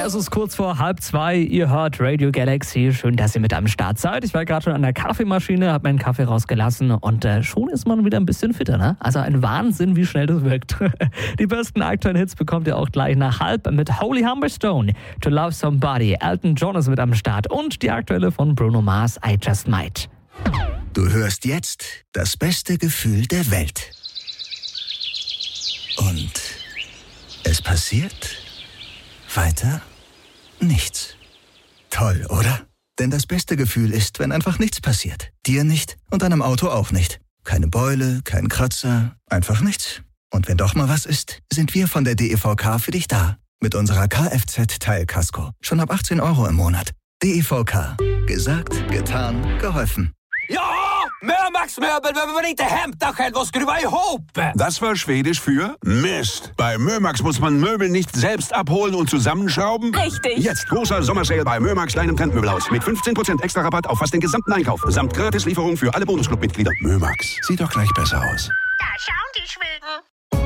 Es ist kurz vor 1:30. Ihr hört Radio Galaxy. Schön, dass ihr mit am Start seid. Ich war gerade schon an der Kaffeemaschine, habe meinen Kaffee rausgelassen und schon ist man wieder ein bisschen fitter, ne? Also ein Wahnsinn, wie schnell das wirkt. Die besten aktuellen Hits bekommt ihr auch gleich nach 1:30 mit Holy Humberstone, To Love Somebody. Elton John ist mit am Start und die aktuelle von Bruno Mars, I Just Might. Du hörst jetzt das beste Gefühl der Welt. Und es passiert weiter nichts. Toll, oder? Denn das beste Gefühl ist, wenn einfach nichts passiert. Dir nicht und deinem Auto auch nicht. Keine Beule, kein Kratzer, einfach nichts. Und wenn doch mal was ist, sind wir von der DEVK für dich da. Mit unserer Kfz-Teilkasko. Schon ab 18 € im Monat. DEVK. Gesagt, getan, geholfen. Ja! Mömax Möbel behöver man inte hämta själv och skruva ihop! Das war Schwedisch für Mist. Bei Mömax muss man Möbel nicht selbst abholen und zusammenschrauben. Richtig. Jetzt großer Sommersale bei Mömax kleinem Trendmöbelhaus mit 15% extra Rabatt auf fast den gesamten Einkauf. Samt Gratislieferung für alle Bonusclub-Mitglieder. Mömax. Sieht doch gleich besser aus. Da schauen die Schweden.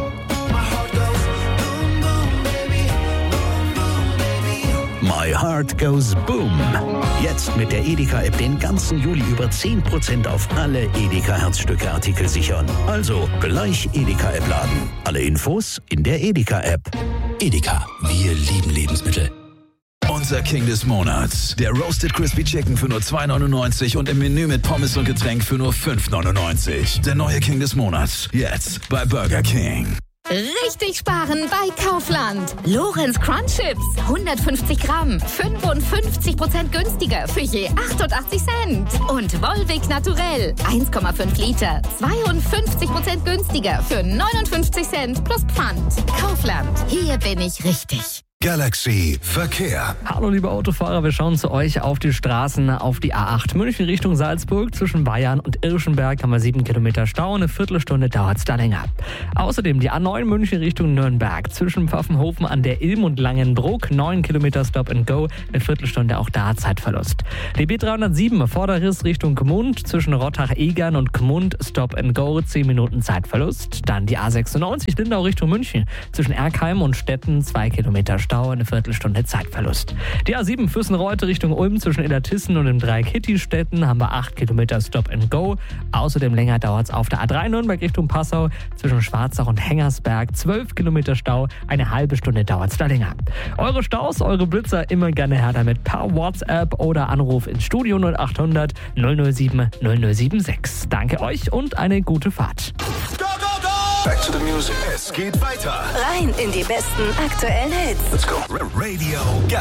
My Heart Goes Boom. Jetzt mit der Edeka-App den ganzen Juli über 10% auf alle Edeka-Herzstücke-Artikel sichern. Also gleich Edeka-App laden. Alle Infos in der Edeka-App. Edeka, wir lieben Lebensmittel. Unser King des Monats. Der Roasted Crispy Chicken für nur 2,99 und im Menü mit Pommes und Getränk für nur 5,99. Der neue King des Monats. Jetzt bei Burger King. Richtig sparen bei Kaufland. Lorenz Crunch Chips, 150 Gramm, 55% günstiger für je 88 Cent. Und Volvic Naturell, 1,5 Liter, 52% günstiger für 59 Cent plus Pfand. Kaufland, hier bin ich richtig. Galaxy Verkehr. Hallo liebe Autofahrer, wir schauen zu euch auf die Straßen, auf die A8 München Richtung Salzburg. Zwischen Bayern und Irschenberg haben wir 7 Kilometer Stau, eine Viertelstunde dauert es da länger. Außerdem die A9 München Richtung Nürnberg. Zwischen Pfaffenhofen an der Ilm und Langenbruck 9 Kilometer Stop and Go, eine Viertelstunde auch da Zeitverlust. Die B307 Vorderriss Richtung Gmund, zwischen Rottach-Egern und Gmund Stop and Go, 10 Minuten Zeitverlust. Dann die A96 Lindau Richtung München, zwischen Erkheim und Stetten 2 Kilometer Stau, eine Viertelstunde Zeitverlust. Die A7 Füssenreute Richtung Ulm zwischen Illertissen und dem Dreieck Hittistetten haben wir 8 Kilometer Stop and Go. Außerdem länger dauert es auf der A3 Nürnberg Richtung Passau zwischen Schwarzach und Hengersberg 12 Kilometer Stau, eine halbe Stunde dauert es da länger. Eure Staus, eure Blitzer immer gerne her damit per WhatsApp oder Anruf ins Studio 0800 007 0076. Danke euch und eine gute Fahrt. Back to the music. Es geht weiter. Rein in die besten aktuellen Hits. Let's go. Radio Galaxy.